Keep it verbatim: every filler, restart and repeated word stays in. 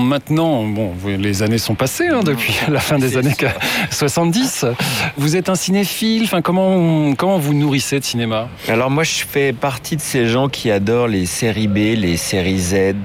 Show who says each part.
Speaker 1: maintenant, bon, les années sont passées hein, depuis la fin des années soixante-dix. Vous êtes un cinéphile, enfin, comment, comment vous nourrissez de cinéma ?
Speaker 2: Alors moi, je fais partie de ces gens qui adorent les séries B, les séries Z,